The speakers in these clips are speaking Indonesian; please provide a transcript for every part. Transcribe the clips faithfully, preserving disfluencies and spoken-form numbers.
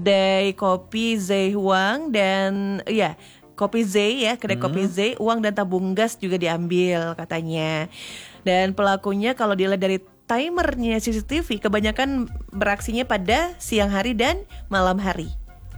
kedai kopi Zei Huang dan ya kopi Zei ya, kedai hmm. kopi Zei, uang dan tabung gas juga diambil katanya. Dan pelakunya kalau dilihat dari timernya C C T V kebanyakan beraksinya pada siang hari dan malam hari.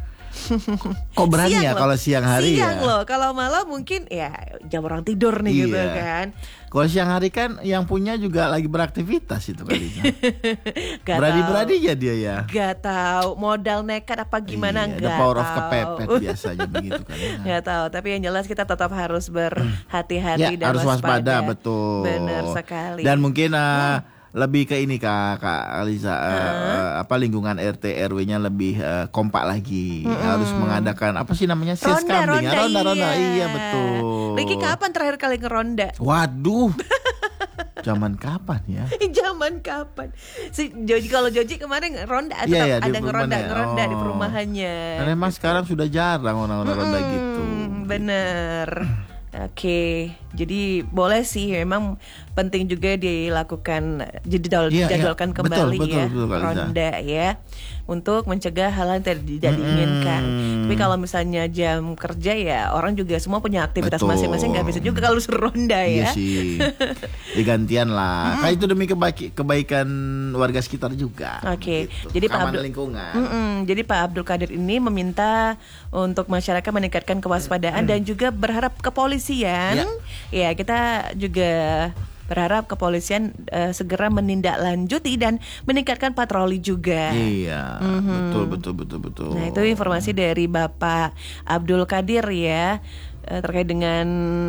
Kok berani siang ya loh. kalau siang hari siang ya? loh, kalau malam mungkin ya jam orang tidur nih iya. gitu kan. Kalau siang hari kan yang punya juga lagi beraktivitas itu kali. Berani-berani ya dia ya. Gak tahu modal nekat apa gimana iya, gak the power tahu. of kepepet biasanya begitu kan. Ya. Gak tahu, tapi yang jelas kita tetap harus berhati-hati ya, dan harus waspada, waspada. betul. Benar sekali. Dan mungkin uh, hmm. lebih ke ini Kak, Kak Aliza, uh, uh, apa lingkungan R T R W-nya lebih uh, kompak lagi. Mm-hmm. Harus mengadakan apa sih namanya? Sales kambing ya, ronda-ronda. Iya. iya betul. Ricky kapan terakhir kali ngeronda? Waduh. Zaman kapan ya? Zaman kapan? Si Joji, kalau Joji kemarin ronda atau yeah, yeah, ada ngeronda ya? ngeronda oh. di perumahannya. Karena emang sekarang sudah jarang orang-orang hmm, ronda gitu. Bener. Oke, okay. Jadi boleh sih memang penting juga dilakukan jadwal yeah, jadwalkan yeah. kembali betul, betul, ya betul, betul, ronda ya untuk mencegah hal yang tidak diinginkan. Mm-hmm. Tapi kalau misalnya jam kerja ya orang juga semua punya aktivitas betul. masing-masing, nggak bisa juga kalau suruh ronda ya. Iya sih, digantian lah. Mm-hmm. Kan itu demi kebaik- kebaikan warga sekitar juga. Oke, okay. gitu. Jadi Pak Abdul lingkungan. Jadi Pak Abdul Qadir ini meminta untuk masyarakat meningkatkan kewaspadaan mm. dan juga berharap kepolisian. Ya, ya kita juga berharap kepolisian uh, segera menindaklanjuti dan meningkatkan patroli juga. Iya, mm-hmm. betul betul betul betul. Nah, itu informasi dari Bapak Abdul Qadir ya uh, terkait dengan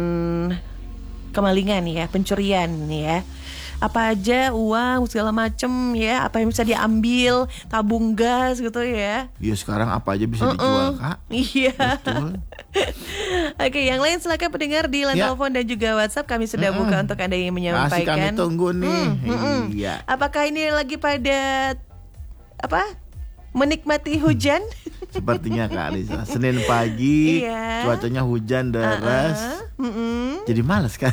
kemalingan ya, pencurian ya. Apa aja uang segala macem ya, apa yang bisa diambil, tabung gas gitu ya. Iya sekarang apa aja bisa uh-uh. dijual Kak. Iya. Betul. Oke, yang lain silakan pendengar di line ya. telepon dan juga WhatsApp kami sudah mm-mm. buka untuk Anda yang menyampaikan. Masih kami tunggu nih. Hmm, iya. Apakah ini lagi pada apa? Menikmati hujan? Sepertinya Kak Alisa. Senin pagi, iya. cuacanya hujan deras. Uh-uh. Jadi malas kan.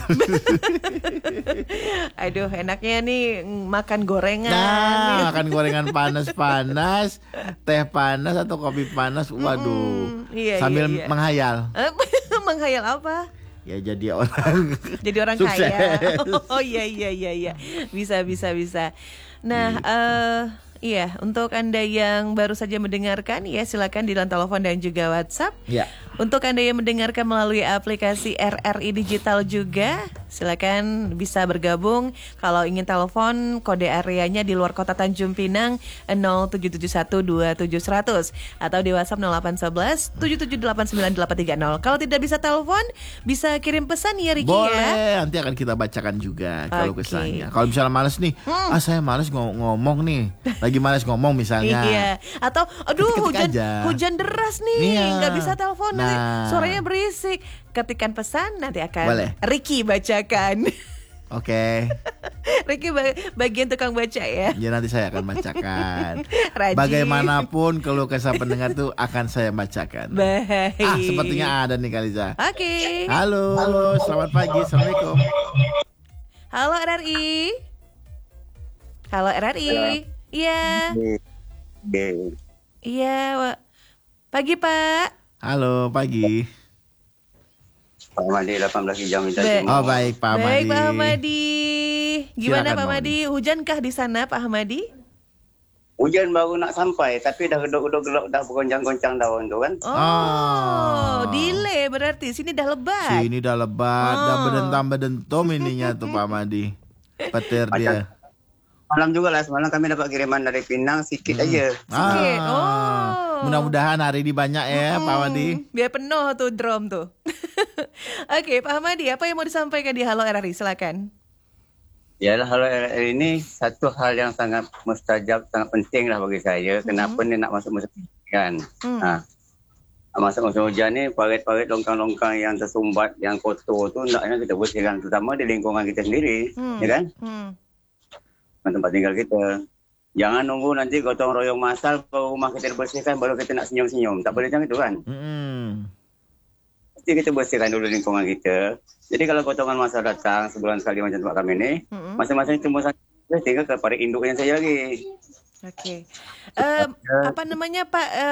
Aduh, enaknya nih makan gorengan. Nah, makan gorengan panas-panas, teh panas atau kopi panas. Waduh. Mm, iya, iya, sambil iya. menghayal. Menghayal apa? Ya jadi orang. Jadi orang sukses. kaya. Oh iya iya iya iya. Bisa bisa bisa. Nah, gitu. uh, Iya, untuk Anda yang baru saja mendengarkan ya silakan di line telepon dan juga WhatsApp. Ya. Untuk Anda yang mendengarkan melalui aplikasi R R I Digital juga silakan bisa bergabung. Kalau ingin telepon kode areanya di luar kota Tanjung Pinang nol tujuh tujuh satu dua tujuh seratus atau di WhatsApp nol delapan satu satu tujuh tujuh delapan sembilan delapan tiga nol. Kalau tidak bisa telepon bisa kirim pesan ya Ricky. Boleh, ya. nanti akan kita bacakan juga kalau okay. kesannya. Kalau misalnya males nih, hmm. ah saya males ng- ngomong nih. Lagi males ngomong misalnya. Iya. Atau aduh Ketik-ketik hujan aja. hujan deras nih, iya. nggak bisa telepon nah. nanti suaranya berisik. Ketikan pesan nanti akan Boleh. Ricky bacakan. Oke. Okay. Ricky bagian tukang baca ya. Ya nanti saya akan bacakan. Bagaimanapun kalau kesah pendengar tuh akan saya bacakan. Baik. Ah sepertinya ada nih Kaliza. Oke. Okay. Halo, halo, selamat pagi, assalamualaikum. Halo R R I. Halo R R I. Iya. Iya. Pagi Pak. Halo pagi. Pak Ahmadi delapan belas jam minta Ba- Oh baik Pak Ahmadi. Baik Pak Ahmadi. Gimana Silakan, Pak Ahmadi? Hujankah di sana Pak Ahmadi? Hujan baru nak sampai tapi dah gedok-gedok gelap dah bergoncang-goncang daun tu kan. Oh, oh. delay berarti sini dah lebat. Sini dah lebat, oh. dah bedentam-bedentum ininya tuh Pak Ahmadi. Petir dia. Malam juga lah, semalam kami dapat kiriman dari Pinang sikit hmm. aja. Sikit. Ah. Oh. Mudah-mudahan hari ini banyak ya hmm. Pak Ahmadi. Biar penuh tuh drum tuh. Oke, Pak Ahmadi, apa yang mau disampaikan di Halo R R I? Silakan. Ya, Halo R R I ini satu hal yang sangat mustajab, sangat penting lah bagi saya. Kenapa hmm. ni nak masuk musim hujan kan? Hmm. Ha. Masuk musim hujan ni, parit-parit longkang-longkang yang tersumbat, yang kotor tu naknya kita bersihkan, terutama di lingkungan kita sendiri, hmm. ya kan? Hmm. Tempat tinggal kita. Jangan nunggu nanti gotong royong masal ke rumah kita bersihkan baru kita nak senyum-senyum. Tak boleh macam itu kan? Hmm. Mesti kita bersihkan dulu lingkungan kita. Jadi kalau gotongan masal datang sebulan sekali macam tempat kami ni, hmm. masing-masing cuma saya tinggal ke parit induk yang saya lagi. Okey. Um, apa namanya Pak? Uh,